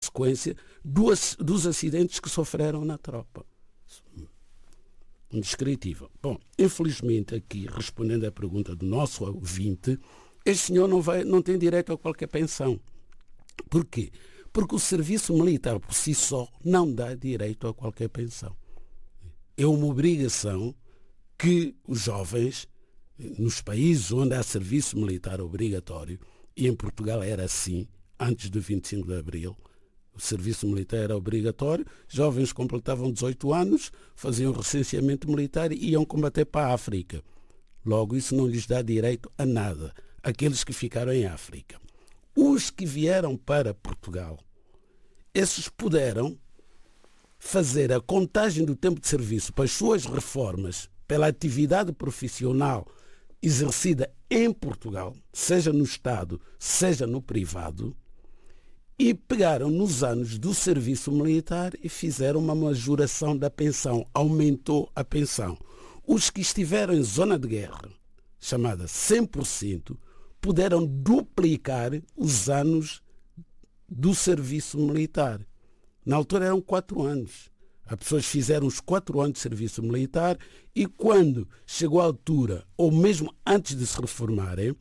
consequência dos acidentes que sofreram na tropa. Indescritível. Bom, infelizmente aqui, respondendo à pergunta do nosso ouvinte, este senhor não tem direito a qualquer pensão. Por quê? Porque o serviço militar por si só não dá direito a qualquer pensão. É uma obrigação que os jovens, nos países onde há serviço militar obrigatório, e em Portugal era assim, antes do 25 de Abril, o serviço militar era obrigatório, jovens completavam 18 anos, faziam recenseamento militar e iam combater para a África. Logo, isso não lhes dá direito a nada, aqueles que ficaram em África. Os que vieram para Portugal, esses puderam fazer a contagem do tempo de serviço para as suas reformas, pela atividade profissional exercida em Portugal, seja no Estado, seja no privado, e pegaram nos anos do serviço militar e fizeram uma majoração da pensão, aumentou a pensão. Os que estiveram em zona de guerra, chamada 100%, puderam duplicar os anos do serviço militar. Na altura eram 4 anos. As pessoas fizeram os 4 anos de serviço militar e quando chegou a altura, ou mesmo antes de se reformarem,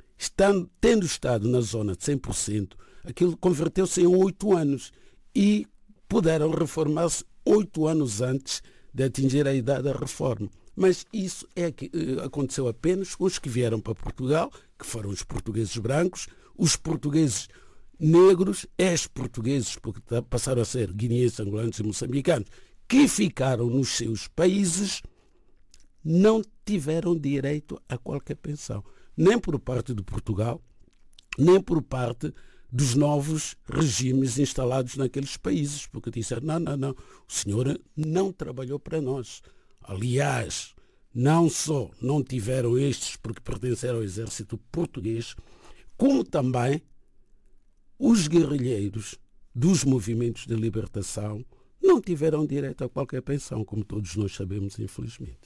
tendo estado na zona de 100%, aquilo converteu-se em 8 anos e puderam reformar-se 8 anos antes de atingir a idade da reforma. Mas isso aconteceu apenas com os que vieram para Portugal, que foram os portugueses brancos, os portugueses negros, ex-portugueses, porque passaram a ser guineenses, angolanos e moçambicanos, que ficaram nos seus países, não tiveram direito a qualquer pensão. Nem por parte de Portugal, nem por parte dos novos regimes instalados naqueles países, porque disseram, não, o senhor não trabalhou para nós. Aliás, não só não tiveram estes porque pertenceram ao exército português, como também os guerrilheiros dos movimentos de libertação não tiveram direito a qualquer pensão, como todos nós sabemos, infelizmente.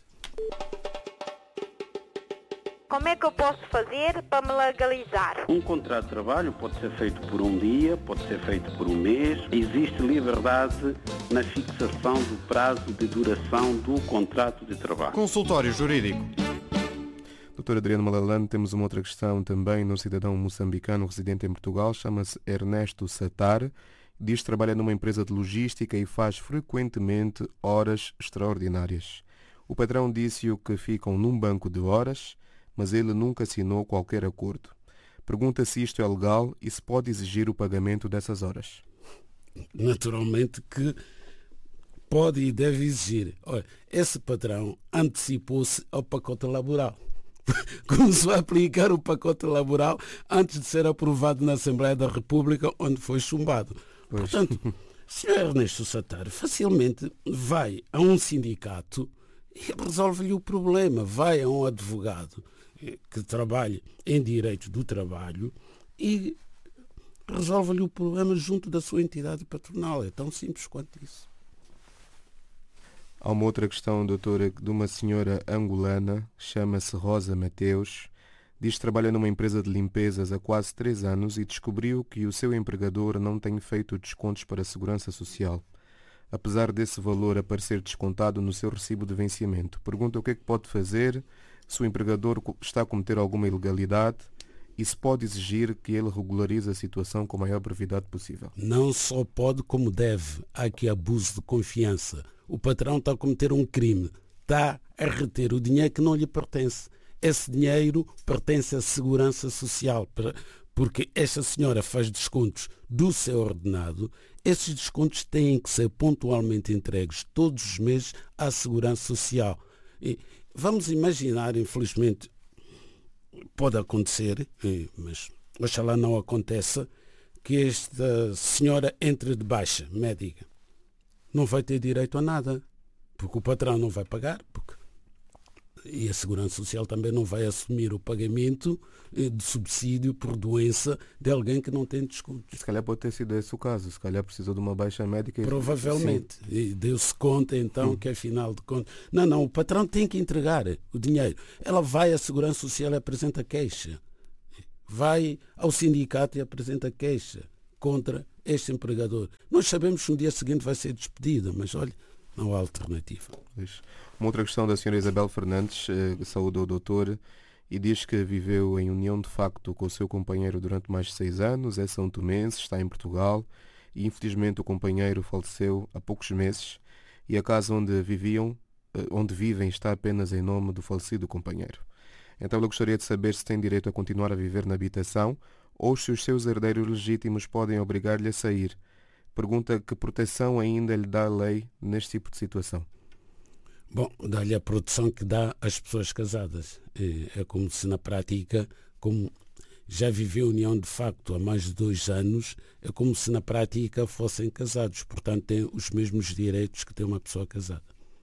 Como é que eu posso fazer para me legalizar? Um contrato de trabalho pode ser feito por um dia, pode ser feito por um mês. Existe liberdade na fixação do prazo de duração do contrato de trabalho. Consultório Jurídico. Doutor Adriano Malalane, temos uma outra questão também no cidadão moçambicano residente em Portugal, chama-se Ernesto Satar, diz que trabalha numa empresa de logística e faz frequentemente horas extraordinárias. O patrão disse-o que ficam num banco de horas, mas ele nunca assinou qualquer acordo. Pergunta se isto é legal e se pode exigir o pagamento dessas horas. Naturalmente que pode e deve exigir. Olha, esse patrão antecipou-se ao pacote laboral. Começou a aplicar o pacote laboral antes de ser aprovado na Assembleia da República, onde foi chumbado. Pois. Portanto, o Sr. Ernesto Satar facilmente vai a um sindicato e resolve-lhe o problema. Vai a um advogado que trabalha em direito do trabalho e resolve-lhe o problema junto da sua entidade patronal. É tão simples quanto isso. Há uma outra questão, doutora, de uma senhora angolana, chama-se Rosa Mateus, diz que trabalha numa empresa de limpezas há quase 3 anos e descobriu que o seu empregador não tem feito descontos para a Segurança Social, apesar desse valor aparecer descontado no seu recibo de vencimento. Pergunta o que é que pode fazer, se o empregador está a cometer alguma ilegalidade e se pode exigir que ele regularize a situação com a maior brevidade possível. Não só pode, como deve. Há aqui abuso de confiança. O patrão está a cometer um crime. Está a reter o dinheiro que não lhe pertence. Esse dinheiro pertence à Segurança Social, porque esta senhora faz descontos do seu ordenado. Esses descontos têm que ser pontualmente entregues todos os meses à Segurança Social. E vamos imaginar, infelizmente, pode acontecer, mas oxalá não aconteça, que esta senhora entre de baixa médica. Não vai ter direito a nada, porque o patrão não vai pagar, e a Segurança Social também não vai assumir o pagamento de subsídio por doença de alguém que não tem desconto. Se calhar pode ter sido esse o caso, se calhar precisou de uma baixa médica. Provavelmente. E deu-se conta então que afinal de contas... Não, o patrão tem que entregar o dinheiro. Ela vai à Segurança Social e apresenta queixa. Vai ao sindicato e apresenta queixa. contra este empregador. Nós sabemos que no dia seguinte vai ser despedida, mas olha, não há alternativa. Uma outra questão da senhora Isabel Fernandes, saúde ao doutor, e diz que viveu em união de facto com o seu companheiro durante mais de 6 anos, é são tomense, está em Portugal e infelizmente o companheiro faleceu há poucos meses e a casa onde vivem está apenas em nome do falecido companheiro. Então ela gostaria de saber se tem direito a continuar a viver na habitação ou se os seus herdeiros legítimos podem obrigar-lhe a sair. Pergunta que proteção ainda lhe dá a lei neste tipo de situação. Bom, dá-lhe a proteção que dá às pessoas casadas. É como se na prática, como já viveu união de facto há mais de 2 anos, é como se na prática fossem casados. Portanto, têm os mesmos direitos que tem uma pessoa casada.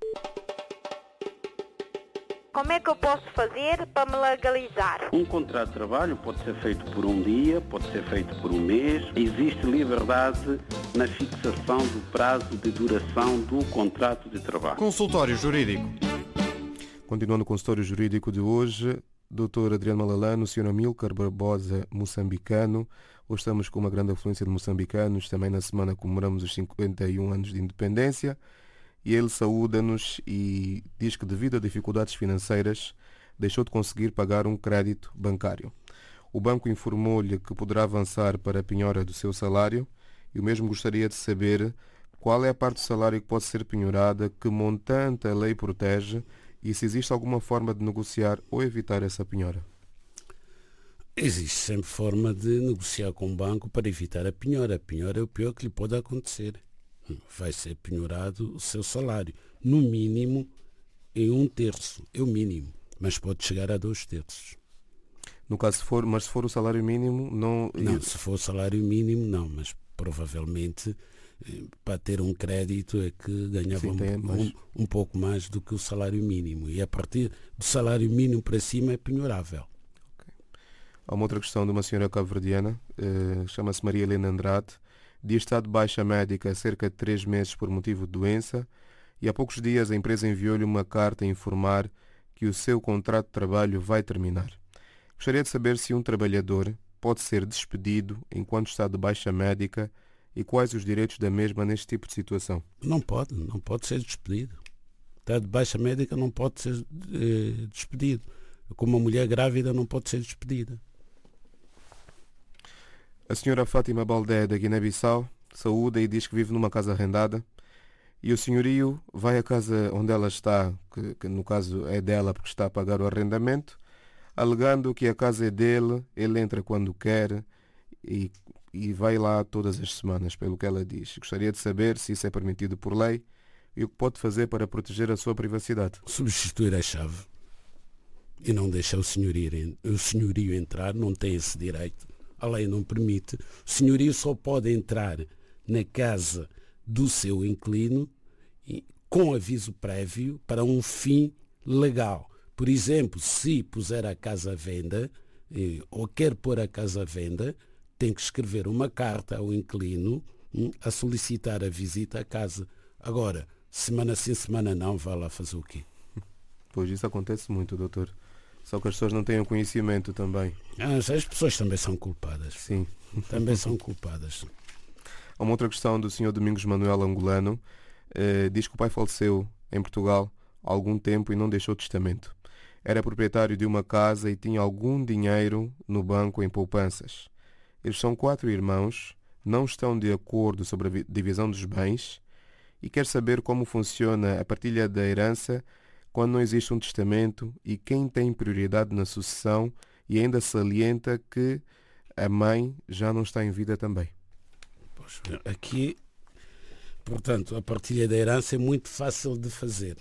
Como é que eu posso fazer para me legalizar? Um contrato de trabalho pode ser feito por um dia, pode ser feito por um mês. Existe liberdade na fixação do prazo de duração do contrato de trabalho. Consultório Jurídico. Continuando o consultório jurídico de hoje, Dr. Adriano Malalano, Sr. Amílcar Barbosa, moçambicano. Hoje estamos com uma grande afluência de moçambicanos. Também na semana comemoramos os 51 anos de independência. E ele saúda-nos e diz que devido a dificuldades financeiras deixou de conseguir pagar um crédito bancário. O banco informou-lhe que poderá avançar para a penhora do seu salário e o mesmo gostaria de saber qual é a parte do salário que pode ser penhorada, que montante a lei protege e se existe alguma forma de negociar ou evitar essa penhora. Existe sempre forma de negociar com o banco para evitar a penhora. A penhora é o pior que lhe pode acontecer. Vai ser penhorado o seu salário, no mínimo em 1/3, é o mínimo, mas pode chegar a 2/3. No caso, se for o salário mínimo, não... Não, se for o salário mínimo, não, mas provavelmente para ter um crédito é que ganhava um pouco mais do que o salário mínimo, e a partir do salário mínimo para cima é penhorável. Okay. Há uma outra questão de uma senhora cabo-verdiana, chama-se Maria Helena Andrade. Diz estar de baixa médica há cerca de 3 meses por motivo de doença e há poucos dias a empresa enviou-lhe uma carta a informar que o seu contrato de trabalho vai terminar. Gostaria de saber se um trabalhador pode ser despedido enquanto está de baixa médica e quais os direitos da mesma neste tipo de situação. Não pode ser despedido. Está de baixa médica, não pode ser despedido. Como uma mulher grávida não pode ser despedida. A senhora Fátima Baldé da Guiné-Bissau saúda e diz que vive numa casa arrendada e o senhorio vai à casa onde ela está, que no caso é dela porque está a pagar o arrendamento, alegando que a casa é dele, ele entra quando quer e vai lá todas as semanas, pelo que ela diz. Gostaria de saber se isso é permitido por lei e o que pode fazer para proteger a sua privacidade. Substituir a chave e não deixar o senhorio entrar, não tem esse direito. A lei não permite. O senhorio só pode entrar na casa do seu inquilino com aviso prévio para um fim legal. Por exemplo, se puser a casa à venda ou quer pôr a casa à venda, tem que escrever uma carta ao inquilino a solicitar a visita à casa. Agora, semana sim, semana não, vai lá fazer o quê? Pois isso acontece muito, doutor. Só que as pessoas não têm o conhecimento também. As pessoas também são culpadas. Sim. Também são culpadas. Há uma outra questão do Sr. Domingos Manuel Angolano. Diz que o pai faleceu em Portugal há algum tempo e não deixou testamento. Era proprietário de uma casa e tinha algum dinheiro no banco em poupanças. Eles são 4 irmãos, não estão de acordo sobre a divisão dos bens e quer saber como funciona a partilha da herança quando não existe um testamento e quem tem prioridade na sucessão, e ainda salienta que a mãe já não está em vida também. Pois, aqui, portanto, a partilha da herança é muito fácil de fazer.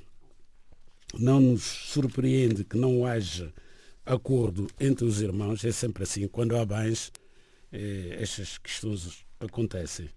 Não nos surpreende que não haja acordo entre os irmãos, é sempre assim. Quando há bens, estas questões acontecem.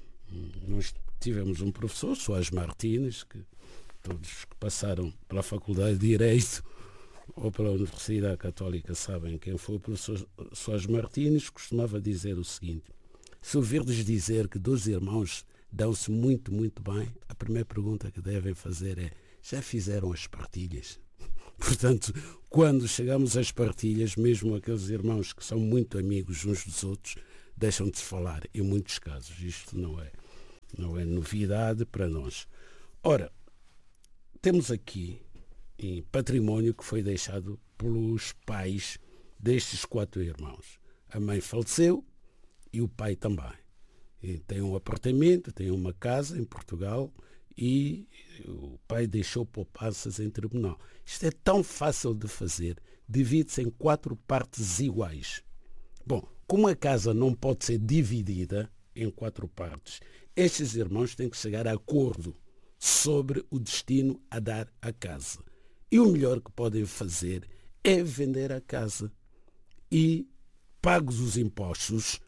Nós tivemos um professor, Soares Martínez, que todos que passaram pela Faculdade de Direito ou pela Universidade Católica sabem quem foi o professor Soares Martínez, costumava dizer o seguinte: se ouvirdes dizer que 2 irmãos dão-se muito, muito bem, a primeira pergunta que devem fazer é: já fizeram as partilhas? Portanto, quando chegamos às partilhas, mesmo aqueles irmãos que são muito amigos uns dos outros, deixam de se falar em muitos casos. Isto não é novidade para nós. Ora, temos aqui património que foi deixado pelos pais destes 4 irmãos. A mãe faleceu e o pai também. E tem um apartamento, tem uma casa em Portugal e o pai deixou poupanças em tribunal. Isto é tão fácil de fazer, divide-se em 4 partes iguais. Bom, como a casa não pode ser dividida em 4 partes, estes irmãos têm que chegar a acordo sobre o destino a dar à casa. E o melhor que podem fazer é vender a casa e, pagos os impostos,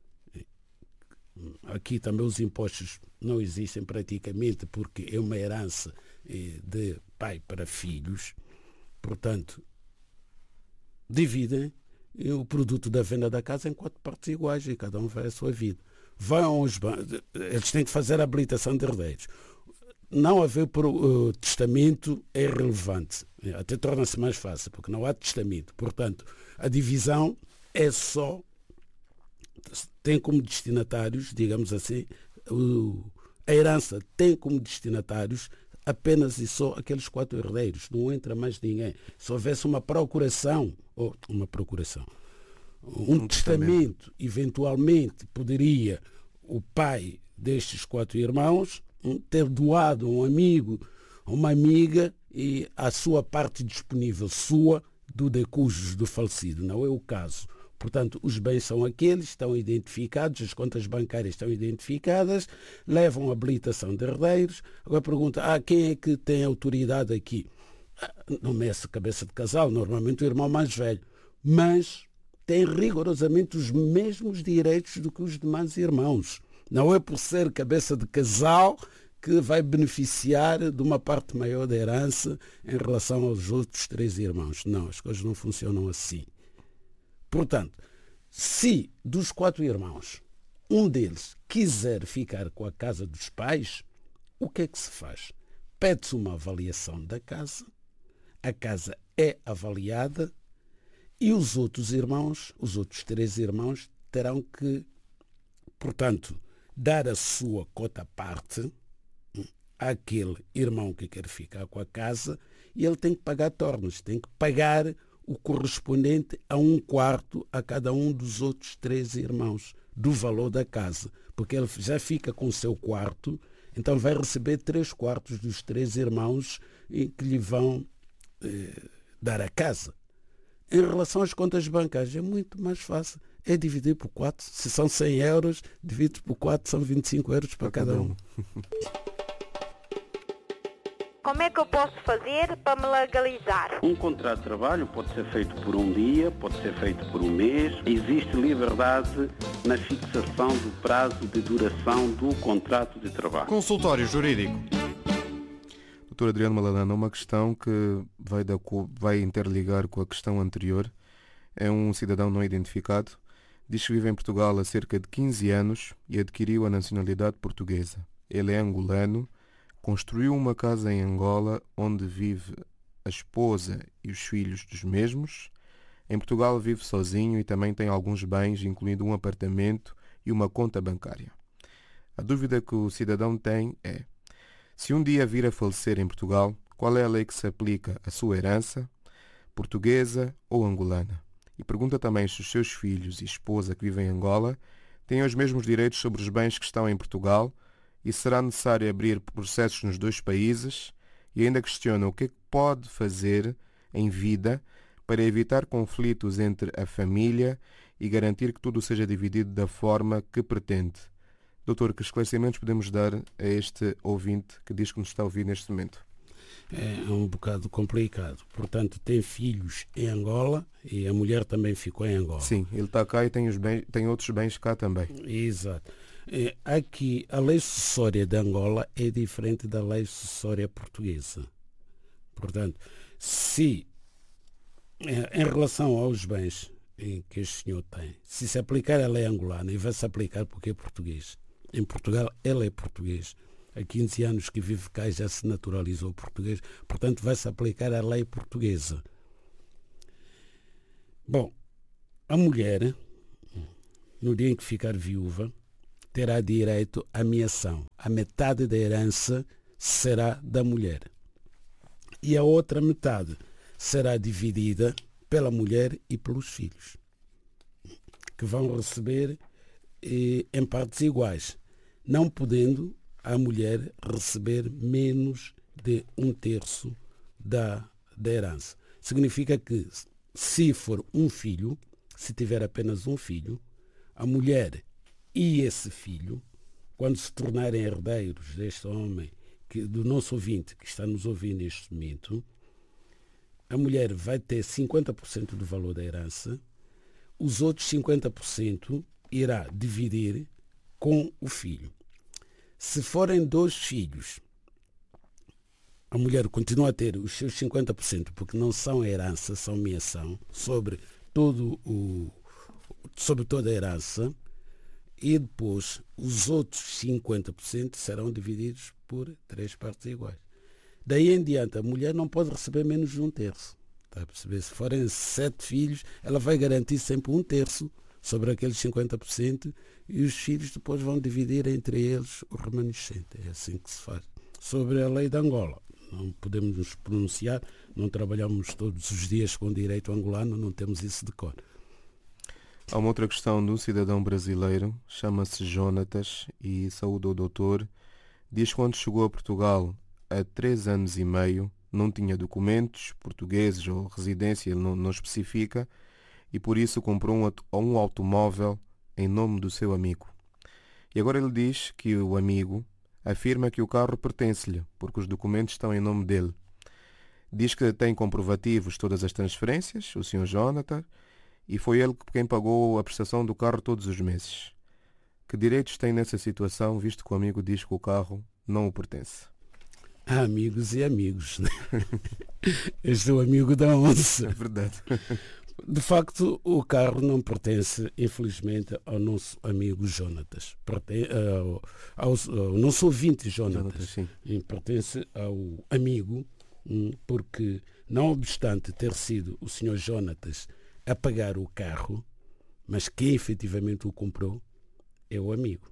aqui também os impostos não existem praticamente porque é uma herança de pai para filhos, portanto, dividem o produto da venda da casa em 4 partes iguais e cada um vai a sua vida. Vão aos bancos, eles têm que fazer a habilitação de herdeiros. Não haver testamento é relevante, até torna-se mais fácil, porque não há testamento. Portanto, a divisão é só, tem como destinatários, digamos assim, a herança tem como destinatários apenas e só aqueles 4 herdeiros, não entra mais ninguém. Se houvesse um testamento, eventualmente poderia o pai destes 4 irmãos ter doado a um amigo, a uma amiga e a sua parte disponível sua do decujus do falecido. Não é o caso. Portanto, os bens são aqueles, estão identificados, as contas bancárias estão identificadas, levam a habilitação de herdeiros. Agora pergunta, quem é que tem autoridade aqui? Não é essa cabeça de casal, normalmente o irmão mais velho, mas tem rigorosamente os mesmos direitos do que os demais irmãos. Não é por ser cabeça de casal que vai beneficiar de uma parte maior da herança em relação aos outros 3 irmãos. Não, as coisas não funcionam assim. Portanto, se dos 4 irmãos, um deles quiser ficar com a casa dos pais, o que é que se faz? Pede-se uma avaliação da casa, a casa é avaliada e os outros 3 irmãos, terão que, portanto, dar a sua cota parte àquele irmão que quer ficar com a casa e ele tem que pagar tornos, tem que pagar o correspondente a 1/4 a cada um dos outros 3 irmãos do valor da casa, porque ele já fica com o seu quarto, então vai receber 3/4 dos 3 irmãos que lhe vão dar a casa. Em relação às contas bancárias é muito mais fácil, é dividir por 4. Se são 100 euros, divide por 4, são 25 euros para cada um. Como é que eu posso fazer para me legalizar? Um contrato de trabalho pode ser feito por um dia, pode ser feito por um mês. Existe liberdade na fixação do prazo de duração do contrato de trabalho. Consultório Jurídico. Dr. Adriano Malalana, uma questão que vai interligar com a questão anterior. É um cidadão não identificado. Diz que vive em Portugal há cerca de 15 anos e adquiriu a nacionalidade portuguesa. Ele é angolano, construiu uma casa em Angola onde vive a esposa e os filhos dos mesmos. Em Portugal vive sozinho e também tem alguns bens, incluindo um apartamento e uma conta bancária. A dúvida que o cidadão tem é: se um dia vir a falecer em Portugal, qual é a lei que se aplica à sua herança, portuguesa ou angolana? E pergunta também se os seus filhos e esposa que vivem em Angola têm os mesmos direitos sobre os bens que estão em Portugal e será necessário abrir processos nos 2 países, e ainda questiona o que é que pode fazer em vida para evitar conflitos entre a família e garantir que tudo seja dividido da forma que pretende. Doutor, que esclarecimentos podemos dar a este ouvinte que diz que nos está a ouvir neste momento? É um bocado complicado. Portanto, tem filhos em Angola e a mulher também ficou em Angola. Sim, ele está cá e tem outros bens cá também. Exato. Aqui, a lei sucessória de Angola é diferente da lei sucessória portuguesa. Portanto, se em relação aos bens que este senhor tem, se se aplicar a lei angolana, e vai-se aplicar porque é português. Em Portugal, ele é português. Há 15 anos que vive cá e já se naturalizou português. Portanto, vai-se aplicar a lei portuguesa. Bom, a mulher no dia em que ficar viúva, terá direito à meação. A metade da herança será da mulher. E a outra metade será dividida pela mulher e pelos filhos, que vão receber em partes iguais, não podendo a mulher receber menos de 1/3 da herança. Significa que, se for um filho, se tiver apenas um filho, a mulher e esse filho, quando se tornarem herdeiros deste homem, do nosso ouvinte que está nos ouvindo neste momento, a mulher vai ter 50% do valor da herança, os outros 50% irá dividir com o filho. Se forem 2 filhos, a mulher continua a ter os seus 50%, porque não são herança, são meação, sobre toda a herança, e depois os outros 50% serão divididos por 3 partes iguais. Daí em diante, a mulher não pode receber menos de 1/3. Está a perceber? Se forem 7 filhos, ela vai garantir sempre 1/3 sobre aqueles 50%, e os filhos depois vão dividir entre eles o remanescente. É assim que se faz. Sobre a lei de Angola, não podemos nos pronunciar, não trabalhamos todos os dias com direito angolano, não temos isso de cor. Há uma outra questão de um cidadão brasileiro, chama-se Jonatas e saúda o doutor. Diz que quando chegou a Portugal há 3 anos e meio, não tinha documentos portugueses ou residência, ele não especifica, e por isso comprou um automóvel em nome do seu amigo. E agora ele diz que o amigo afirma que o carro pertence-lhe, porque os documentos estão em nome dele. Diz que tem comprovativos de todas as transferências, o Sr. Jonathan, e foi ele quem pagou a prestação do carro todos os meses. Que direitos tem nessa situação, visto que o amigo diz que o carro não o pertence? Há amigos e amigos, né? Este é o amigo da onça. É verdade. De facto, o carro não pertence, infelizmente, ao nosso amigo Jonatas. Ao nosso ouvinte Jonatas. Pertence ao amigo, porque, não obstante ter sido o Sr. Jonatas a pagar o carro, mas quem efetivamente o comprou é o amigo.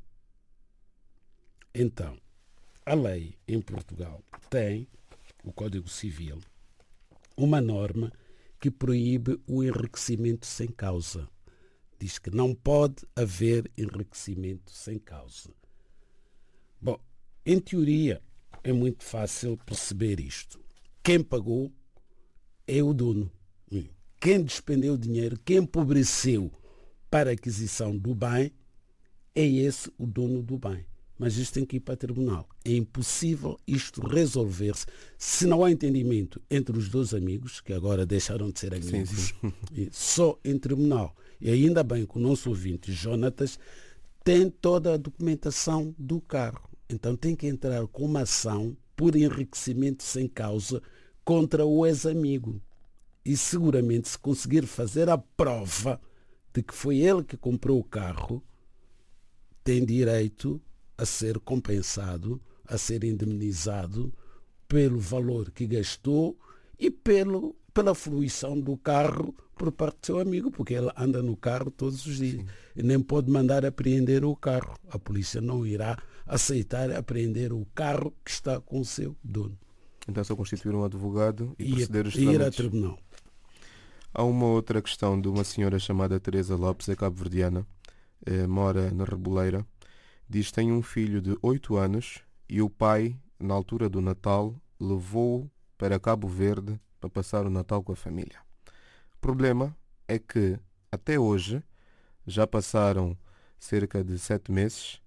Então, a lei em Portugal tem, o Código Civil, uma norma que proíbe o enriquecimento sem causa. Diz que não pode haver enriquecimento sem causa. Bom, em teoria é muito fácil perceber isto. Quem pagou é o dono. Quem despendeu o dinheiro, quem empobreceu para a aquisição do bem, é esse o dono do bem. Mas isto tem que ir para o tribunal. É impossível isto resolver-se se não há entendimento entre os 2 amigos, que agora deixaram de ser amigos, só em tribunal. E ainda bem que o nosso ouvinte, Jonatas, tem toda a documentação do carro. Então tem que entrar com uma ação por enriquecimento sem causa contra o ex-amigo. E seguramente, se conseguir fazer a prova de que foi ele que comprou o carro, tem direito a ser compensado, a ser indemnizado pelo valor que gastou e pela fruição do carro por parte do seu amigo, porque ele anda no carro todos os dias. E nem pode mandar apreender o carro. A polícia não irá aceitar apreender o carro que está com o seu dono. Então só constituir um advogado e proceder os trâmites. Ir a tribunal. Há uma outra questão de uma senhora chamada Teresa Lopes, é cabo-verdiana, mora na Reboleira. Diz que tem um filho de 8 anos e o pai, na altura do Natal, levou-o para Cabo Verde para passar o Natal com a família. O problema é que, até hoje, já passaram cerca de 7 meses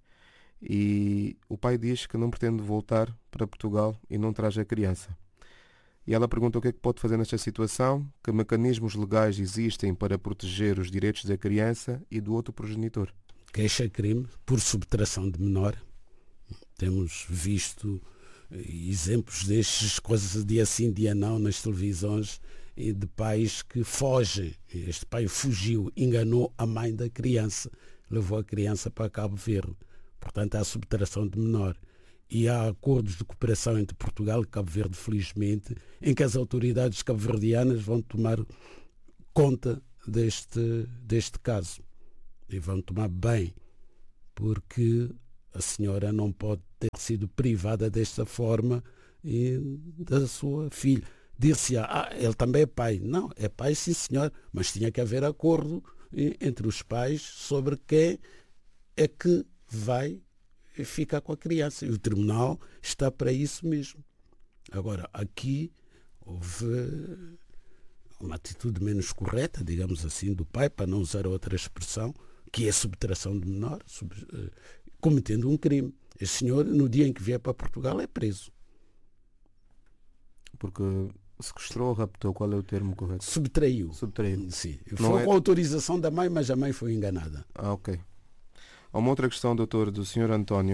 e o pai diz que não pretende voltar para Portugal e não traz a criança. E ela pergunta o que é que pode fazer nesta situação, que mecanismos legais existem para proteger os direitos da criança e do outro progenitor. Queixa-crime por subtração de menor. Temos visto exemplos destes, coisas dia sim, dia não, nas televisões, de pais que fogem. Este pai fugiu, enganou a mãe da criança, levou a criança para Cabo Verde. Portanto, há subtração de menor. E há acordos de cooperação entre Portugal e Cabo Verde, felizmente, em que as autoridades cabo-verdianas vão tomar conta deste caso. E vão tomar bem, porque a senhora não pode ter sido privada desta forma da sua filha. Dir-se, ele também é pai. Não, é pai sim senhor, mas tinha que haver acordo entre os pais sobre quem é que vai ficar com a criança. E o tribunal está para isso mesmo. Agora, aqui houve uma atitude menos correta, digamos assim, do pai, para não usar outra expressão, que é subtração de menor, cometendo um crime. Este senhor, no dia em que vier para Portugal, é preso. Porque sequestrou ou raptou? Qual é o termo correto? Subtraiu. Sim. Foi com autorização da mãe, mas a mãe foi enganada. Ok. Há uma outra questão, doutor, do senhor António.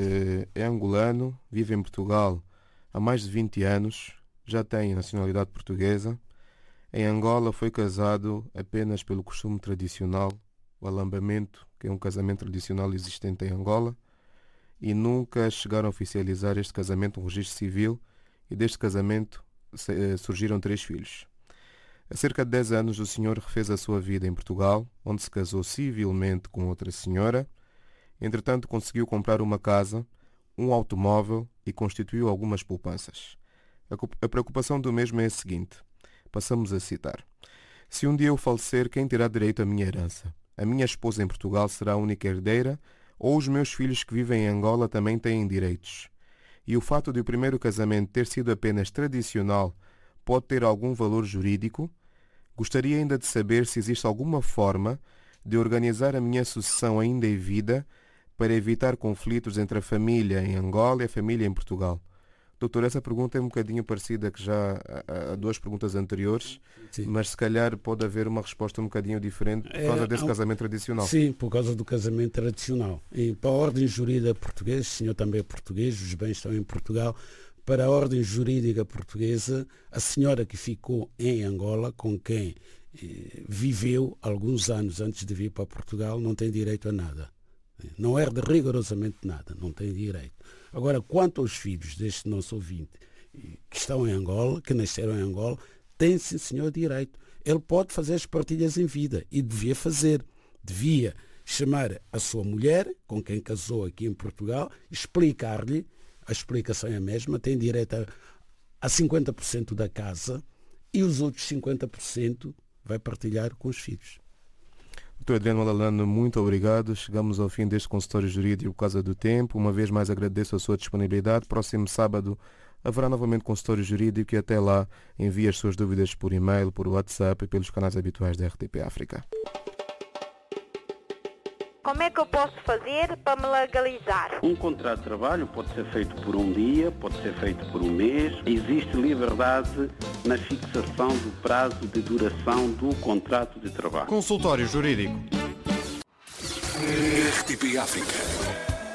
É angolano, vive em Portugal há mais de 20 anos, já tem nacionalidade portuguesa. Em Angola foi casado apenas pelo costume tradicional, o alambamento, que é um casamento tradicional existente em Angola, e nunca chegaram a oficializar este casamento no registro civil, e deste casamento surgiram 3 filhos. Há cerca de 10 anos o senhor refez a sua vida em Portugal, onde se casou civilmente com outra senhora. Entretanto, conseguiu comprar uma casa, um automóvel e constituiu algumas poupanças. A preocupação do mesmo é a seguinte, passamos a citar. Se um dia eu falecer, quem terá direito à minha herança? A minha esposa em Portugal será a única herdeira ou os meus filhos que vivem em Angola também têm direitos? E o fato de o primeiro casamento ter sido apenas tradicional pode ter algum valor jurídico? Gostaria ainda de saber se existe alguma forma de organizar a minha sucessão ainda em vida para evitar conflitos entre a família em Angola e a família em Portugal. Doutor, essa pergunta é um bocadinho parecida que já a 2 perguntas anteriores, sim, mas se calhar pode haver uma resposta um bocadinho diferente por causa desse casamento tradicional. Sim, por causa do casamento tradicional. E para a ordem jurídica portuguesa, o senhor também é português, os bens estão em Portugal, para a ordem jurídica portuguesa, a senhora que ficou em Angola, com quem viveu alguns anos antes de vir para Portugal, não tem direito a nada. Não herda rigorosamente nada, não tem direito. Agora, quanto aos filhos deste nosso ouvinte que estão em Angola, que nasceram em Angola, tem sim senhor direito. Ele pode fazer as partilhas em vida e devia fazer. Devia chamar a sua mulher, com quem casou aqui em Portugal, explicar-lhe, a explicação é a mesma, tem direito a 50% da casa e os outros 50% vai partilhar com os filhos. Doutor Adriano Malalane, muito obrigado. Chegamos ao fim deste consultório jurídico por causa do tempo. Uma vez mais agradeço a sua disponibilidade. Próximo sábado haverá novamente consultório jurídico e até lá envie as suas dúvidas por e-mail, por WhatsApp e pelos canais habituais da RTP África. Como é que eu posso fazer para me legalizar? Um contrato de trabalho pode ser feito por um dia, pode ser feito por um mês. Existe liberdade na fixação do prazo de duração do contrato de trabalho. Consultório Jurídico. RTP África.